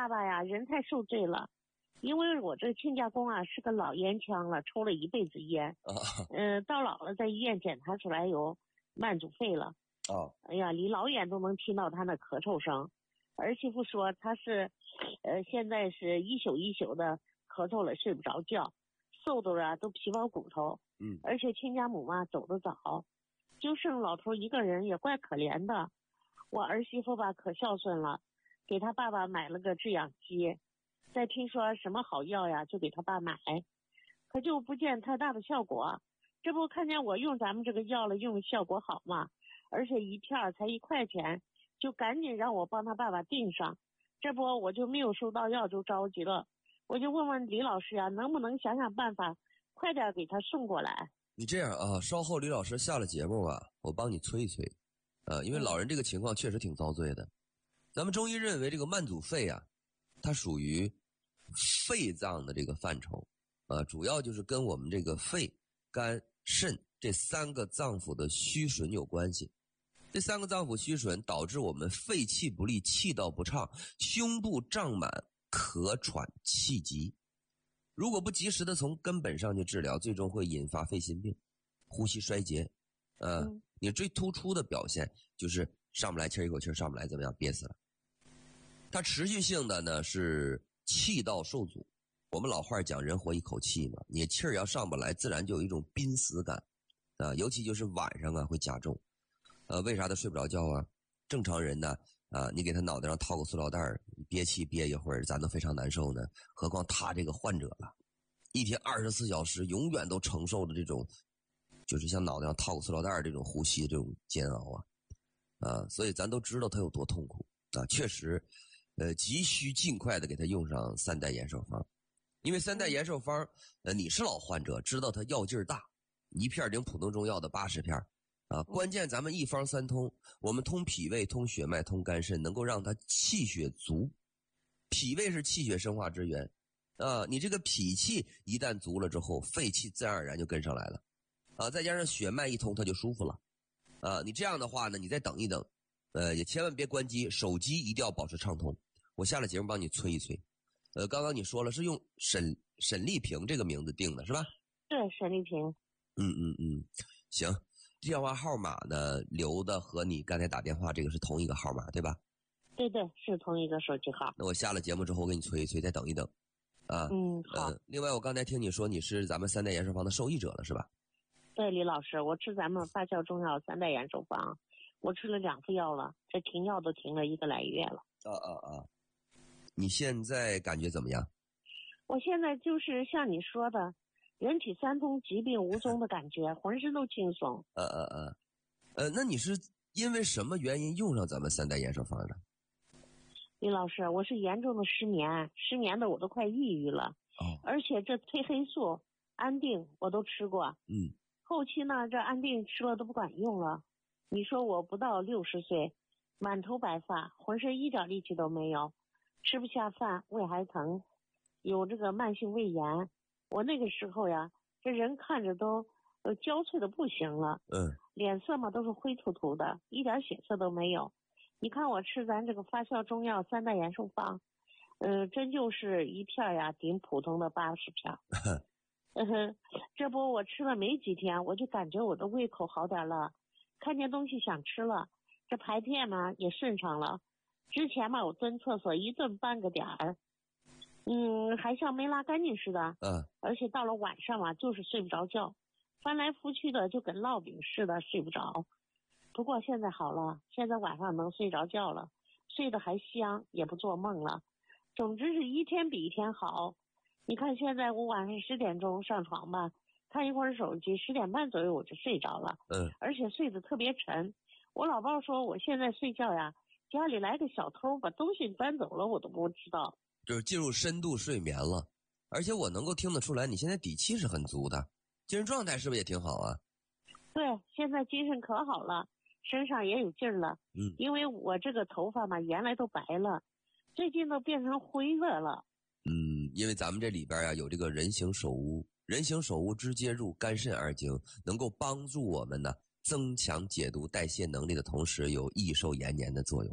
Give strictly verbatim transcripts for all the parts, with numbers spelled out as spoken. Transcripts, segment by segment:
爸呀，人太受罪了，因为我这亲家公啊是个老烟枪了，抽了一辈子烟，嗯、呃，到老了在医院检查出来有慢阻肺了。 哦， 哎呀，离老远都能听到他那咳嗽声。儿媳妇说他是，呃，现在是一宿一宿的咳嗽了，睡不着觉，瘦的啊都皮包骨头。 嗯， 而且亲家母嘛走得早，就剩老头一个人，也怪可怜的。我儿媳妇吧可孝顺了，给他爸爸买了个制氧机，再听说什么好药呀，就给他爸买，可就不见太大的效果。这不看见我用咱们这个药了，用效果好嘛，而且一片才一块钱，就赶紧让我帮他爸爸订上。这不我就没有收到药就着急了，我就问问李老师啊，能不能想想办法快点给他送过来。 你这样啊，稍后李老师下了节目啊，我帮你催一催，呃，因为老人这个情况确实挺遭罪的。咱们中医认为这个慢阻肺啊，它属于肺脏的这个范畴，呃，主要就是跟我们这个肺、肝、肾这三个脏腑的虚损有关系。这三个脏腑虚损导致我们肺气不利、气道不畅、胸部胀满、咳喘、气急。如果不及时的从根本上去治疗，最终会引发肺心病、呼吸衰竭。呃，嗯、你最突出的表现就是上不来气，一口气上不来，怎么样？憋死了。它持续性的呢是气道受阻。我们老话讲人活一口气嘛，你气儿要上不来，自然就有一种濒死感啊，尤其就是晚上啊会加重。呃，为啥他睡不着觉啊？正常人呢，啊，你给他脑袋上套个塑料袋儿，憋气憋一会儿，咱都非常难受呢。何况他这个患者了，一天二十四小时永远都承受着这种，就是像脑袋上套个塑料袋儿这种呼吸这种煎熬啊，啊，所以咱都知道他有多痛苦啊。确实，呃，急需尽快的给他用上三代延寿方，因为三代延寿方，呃，你是老患者，知道它药劲儿大，一片顶普通中药的八十片。啊，关键咱们一方三通，我们通脾胃、通血脉、通肝肾，能够让它气血足。脾胃是气血生化之源，啊，你这个脾气一旦足了之后，肺气自然而然就跟上来了，啊，再加上血脉一通，它就舒服了，啊，你这样的话呢，你再等一等，呃，也千万别关机，手机一定要保持畅通。我下了节目帮你催一催，呃，刚刚你说了是用沈沈丽萍这个名字定的是吧？ 对，沈丽萍。 嗯嗯嗯，行。电话号码呢留的和你刚才打电话这个是同一个号码对吧？ 对对，是同一个手机号。 那我下了节目之后我给你催一催，再等一等啊。 嗯，好、 呃。另外我刚才听你说你是咱们三代延寿方的受益者了是吧？ 对，李老师，我吃咱们发酵中药三代延寿方，我吃了两副药了，这停药都停了一个来月了。 啊啊啊！你现在感觉怎么样？ 我现在就是像你说的人体三通，疾病无踪的感觉，浑身都轻松。 呃呃呃，呃，那你是因为什么原因用上咱们三代延寿方的？ 李老师，我是严重的失眠，失眠的我都快抑郁了。 哦。 而且这褪黑素、安定我都吃过。 嗯。 后期呢，这安定吃了都不管用了。你说我不到六十岁，满头白发，浑身一点力气都没有，吃不下饭，胃还疼，有这个慢性胃炎。我那个时候呀，这人看着都呃焦脆的不行了， 嗯， 脸色嘛都是灰秃秃的，一点血色都没有。你看我吃咱这个发酵中药三代延寿方，嗯、呃，真就是一片呀顶普通的八十片。嗯哼，这不我吃了没几天，我就感觉我的胃口好点了，看见东西想吃了，这排便嘛也顺畅了。之前嘛我蹲厕所一蹲半个点儿。嗯，还像没拉干净似的。 嗯， 而且到了晚上嘛，就是睡不着觉，翻来覆去的，就跟烙饼似的睡不着。不过现在好了，现在晚上能睡着觉了，睡得还香，也不做梦了。总之是一天比一天好。你看现在我晚上十点钟上床吧，看一会儿手机，十点半左右我就睡着了。 嗯， 而且睡得特别沉。我老伴说我现在睡觉呀，家里来个小偷把东西搬走了，我都不知道。 就是进入深度睡眠了，而且我能够听得出来你现在底气是很足的，精神状态是不是也挺好啊？ 对，现在精神可好了，身上也有劲儿了。 嗯， 因为我这个头发嘛原来都白了，最近都变成灰色了。 嗯，因为咱们这里边啊有这个人形手乌，人形手乌直接入肝肾二经，能够帮助我们呢增强解毒代谢能力的同时有益寿延年的作用。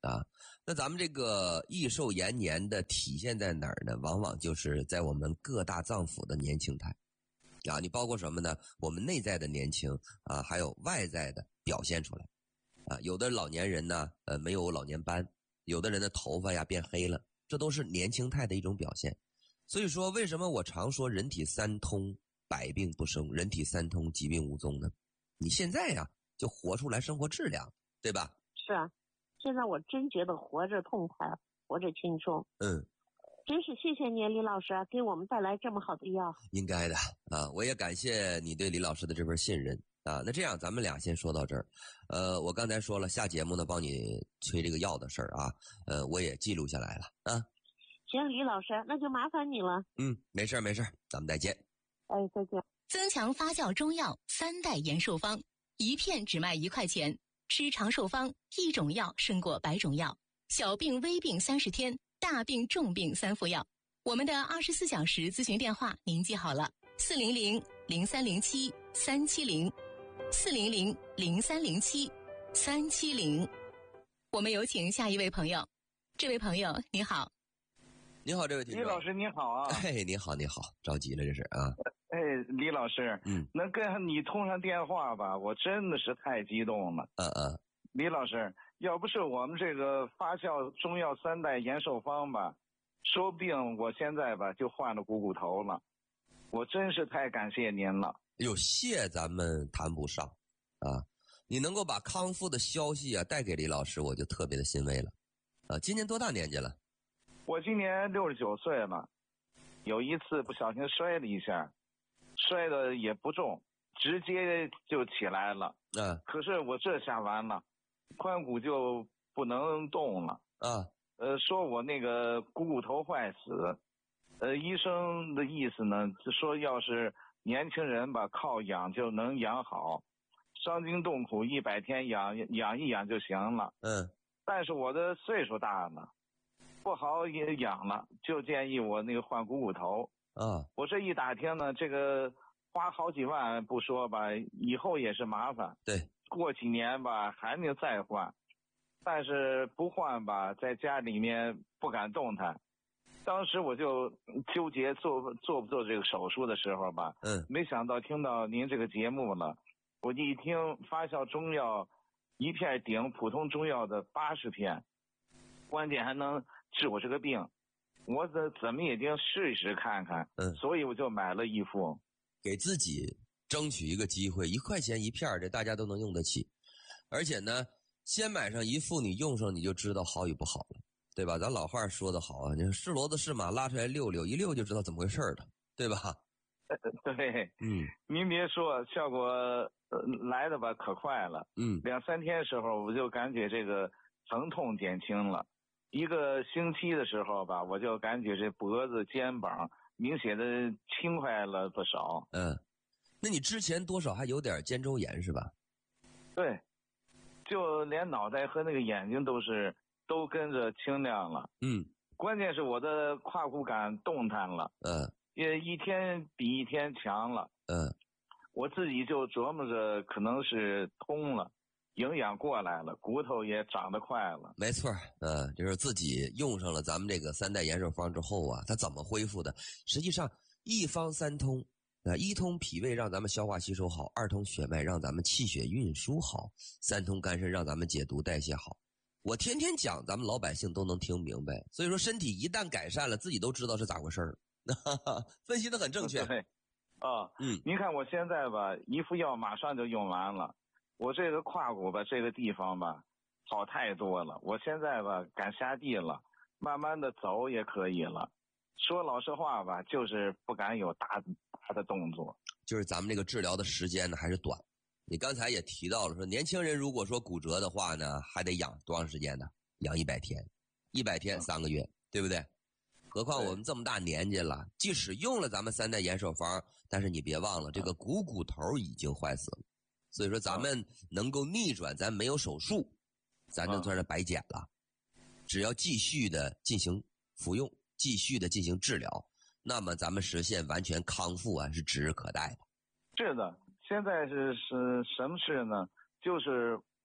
啊。那咱们这个益寿延年的体现在哪儿呢？往往就是在我们各大脏腑的年轻态啊，你包括什么呢？我们内在的年轻啊，还有外在的表现出来啊。有的老年人呢，呃，没有老年斑，有的人的头发呀变黑了，这都是年轻态的一种表现。所以说，为什么我常说人体三通，百病不生，人体三通，疾病无踪呢？你现在呀，就活出来生活质量，对吧？ 是啊，现在我真觉得活着痛快，活着轻松。 嗯， 真是谢谢你，李老师，给我们带来这么好的药。 应该的啊，我也感谢你对李老师的这份信任啊。那这样，咱们俩先说到这儿。呃，我刚才说了，下节目呢帮你催这个药的事儿啊，呃，我也记录下来了啊。 行，李老师，那就麻烦你了。 嗯，没事没事，咱们再见。 哎，再见。 增强发酵中药三代延寿方，一片只卖一块钱。吃长寿方，一种药胜过百种药。小病微病三十天，大病重病三副药。我们的二十四小时咨询电话您记好了：四零零零三零七三七零，四零零零三零七三七零。我们有请下一位朋友。这位朋友你好。 你好，这位听众。 李老师你好啊。 哎，你好你好，着急了这是啊。 哎，李老师， 嗯， 能跟你通上电话吧，我真的是太激动了。 嗯嗯。 李老师，要不是我们这个发酵中药三代延寿方吧，说不定我现在吧就患了股骨头了。我真是太感谢您了。 有谢咱们谈不上啊，你能够把康复的消息啊带给李老师，我就特别的欣慰了。啊，今年多大年纪了？ 我今年六十九岁了，有一次不小心摔了一下，摔的也不重，直接就起来了。 嗯， 可是我这下完了，髋骨就不能动了。 啊， 呃，说我那个股骨头坏死，呃，医生的意思呢，说要是年轻人吧，靠养就能养好，伤筋动骨一百天养养一养就行了。 嗯， 但是我的岁数大了，不好也养了，就建议我那个换股骨头。 啊， 我这一打听呢，这个花好几万不说吧，以后也是麻烦。 对， 过几年吧还能再换，但是不换吧，在家里面不敢动弹。当时我就纠结做做不做这个手术的时候吧， 嗯， 没想到听到您这个节目了，我一听发酵中药一片顶普通中药的八十片，关键还能治我这个病，我怎怎么也得试一试看看。 嗯， 所以我就买了一副， 给自己争取一个机会，一块钱一片，这大家都能用得起。而且呢，先买上一副，你用上你就知道好与不好了，对吧？咱老话说得好啊，你是骡子是马拉出来溜溜，一溜就知道怎么回事了，对吧？ 对， 嗯， 您别说，效果、呃、来的吧可快了。 嗯， 两三天时候我就感觉这个疼痛减轻了，一个星期的时候吧，我就感觉这脖子、肩膀明显的轻快了不少。 嗯，那你之前多少还有点肩周炎是吧？ 对，就连脑袋和那个眼睛都是都跟着清亮了。 嗯， 关键是我的胯骨感动弹了， 嗯， 也一天比一天强了。 嗯， 我自己就琢磨着，可能是通了，营养过来了，骨头也长得快了。 没错，呃，就是自己用上了咱们这个三代延寿方之后啊，它怎么恢复的？实际上一方三通，啊，一通脾胃让咱们消化吸收好，二通血脉让咱们气血运输好，三通肝肾让咱们解毒代谢好。我天天讲，咱们老百姓都能听明白。所以说，身体一旦改善了，自己都知道是咋回事儿。分析的很正确。 对，啊， 嗯， 您看我现在吧，一副药马上就用完了，我这个胯骨吧，这个地方吧，好太多了。我现在吧，敢下地了，慢慢的走也可以了。说老实话吧，就是不敢有大大的动作。 就是咱们这个治疗的时间呢还是短。你刚才也提到了，说年轻人如果说骨折的话呢，还得养多长时间呢？养一百天，一百天三个月，对不对？何况我们这么大年纪了，即使用了咱们三代延寿方，但是你别忘了，这个股骨头已经坏死了。所以说咱们能够逆转，咱没有手术，咱就算是白捡了。只要继续的进行服用，继续的进行治疗，那么咱们实现完全康复啊，是指日可待的。 是的，现在是是什么事呢？就是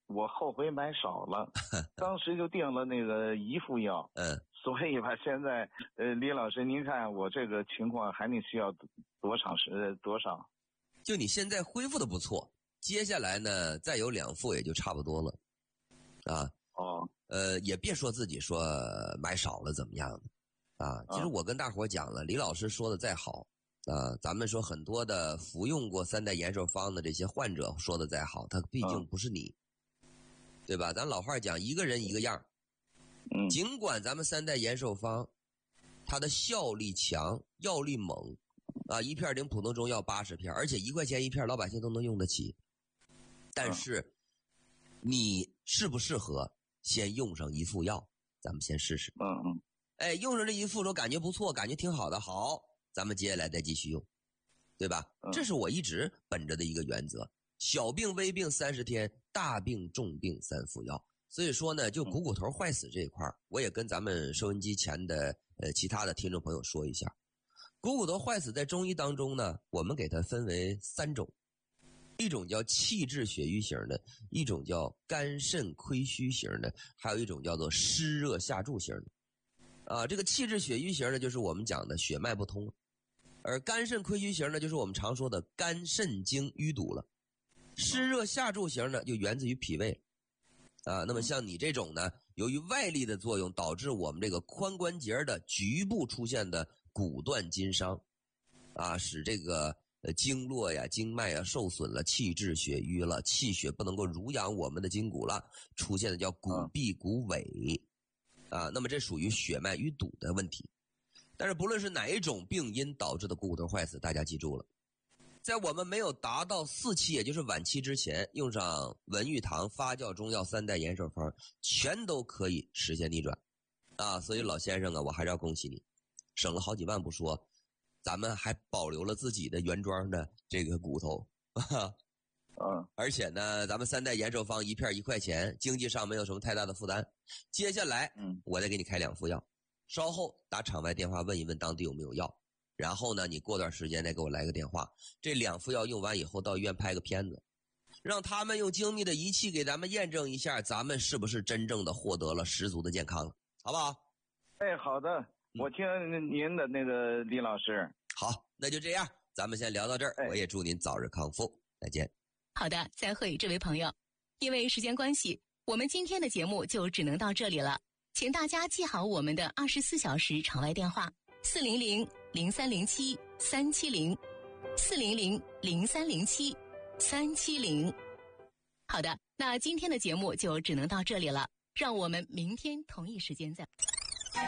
我后悔买少了，当时就定了那个一副药。 嗯， 所以吧，现在呃，李老师，您看我这个情况还得需要多长时多少？ 就你现在恢复的不错，接下来呢再有两副也就差不多了，啊。 哦。 呃，也别说自己说买少了怎么样的，啊。其实我跟大伙讲了，李老师说的再好。啊，咱们说很多的服用过三代延寿方的这些患者说的再好，他毕竟不是你，嗯、对吧？咱老话讲，一个人一个样。 嗯。 尽管咱们三代延寿方，它的效力强，药力猛，啊，一片顶普通中药八十片，而且一块钱一片，老百姓都能用得起。但是，嗯、你适不适合先用上一副药？咱们先试试。 嗯嗯。 哎，用上这一副之后感觉不错，感觉挺好的，好。咱们接下来再继续用，对吧？这是我一直本着的一个原则：小病微病三十天，大病重病三服药。所以说呢，就股骨头坏死这一块，我也跟咱们收音机前的呃其他的听众朋友说一下，股骨头坏死在中医当中呢，我们给它分为三种，一种叫气滞血瘀型的，一种叫肝肾亏虚型的，还有一种叫做湿热下注型的。啊，这个气滞血瘀型呢，就是我们讲的血脉不通，而肝肾亏虚型呢，就是我们常说的肝肾经淤堵了。湿热下注型呢，就源自于脾胃。啊，那么像你这种呢，由于外力的作用，导致我们这个髋关节的局部出现的骨断筋伤，啊，使这个呃经络呀、经脉呀受损了，气滞血瘀了，气血不能够濡养我们的筋骨了，出现的叫骨闭骨痿。啊，那么这属于血脉淤堵的问题。但是不论是哪一种病因导致的股骨头坏死，大家记住了，在我们没有达到四期，也就是晚期之前，用上文玉堂发酵中药三代延寿方，全都可以实现逆转。啊，所以老先生啊，我还是要恭喜你，省了好几万不说，咱们还保留了自己的原装的这个骨头。 嗯， 而且呢，咱们三代延寿方一片一块钱，经济上没有什么太大的负担。接下来，嗯，我再给你开两副药，稍后打场外电话问一问当地有没有药，然后呢，你过段时间再给我来个电话。这两副药用完以后，到医院拍个片子，让他们用精密的仪器给咱们验证一下，咱们是不是真正的获得了十足的健康了，好不好？ 哎，好的，我听您的那个李老师。 好，那就这样，咱们先聊到这儿。我也祝您早日康复，再见。 好的，再会，这位朋友。因为时间关系，我们今天的节目就只能到这里了。请大家记好我们的二十四小时场外电话：四零零零三零七三七零，四零零零三零七三七零。好的，那今天的节目就只能到这里了。让我们明天同一时间再。 开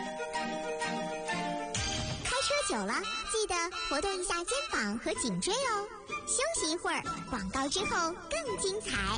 车久了，记得活动一下肩膀和颈椎哦。休息一会儿，广告之后更精彩。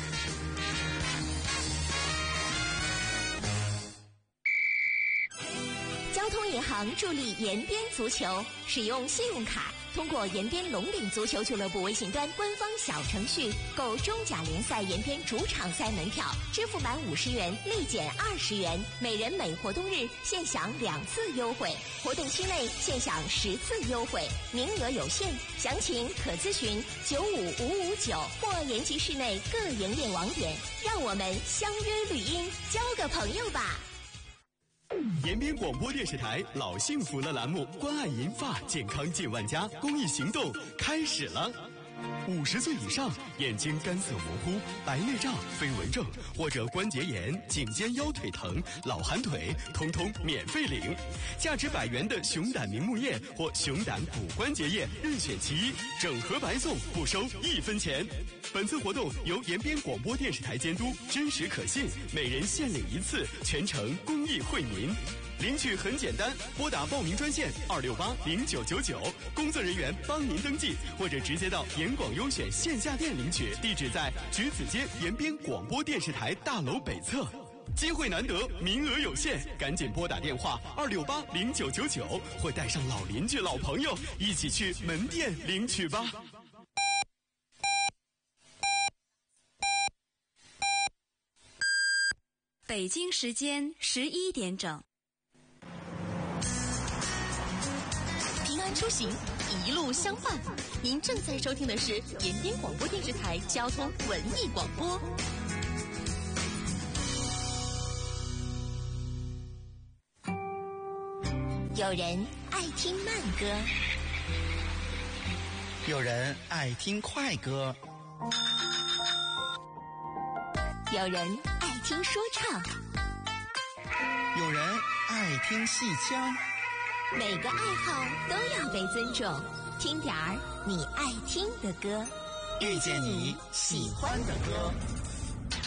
交通银行助力延边足球，使用信用卡通过延边龙岭足球俱乐部微信端官方小程序购中甲联赛延边主场赛门票，支付满五十元立减二十元，每人每活动日现享两次优惠，活动期内现享十次优惠，名额有限，详情可咨询九五五五九或延吉市内各营业网点。让我们相约绿茵，交个朋友吧。 延边广播电视台老幸福了栏目，关爱银发，健康近万家公益行动开始了。五十岁以上，眼睛干涩模糊、白内障、飞蚊症或者关节炎、颈肩腰腿疼、老寒腿，通通免费领。价值百元的熊胆明目液或熊胆骨关节液，任选其一，整盒白送，不收一分钱。本次活动由延边广播电视台监督，真实可信，每人限领一次，全程公益惠民。领取很简单，拨打报名专线二六八零九九九，工作人员帮您登记，或者直接到延广优选线下店领取，地址在橘子街延边广播电视台大楼北侧。机会难得，名额有限，赶紧拨打电话二六八零九九九，或带上老邻居、老朋友一起去门店领取吧。 北京时间十一点整。 平安出行，一路相伴。您正在收听的是延边广播电视台交通文艺广播。 有人爱听慢歌， 有人爱听快歌， 有人爱听说唱， 有人爱听戏腔。 每个爱好都要被尊重，听点儿你爱听的歌， 遇见你喜欢的歌。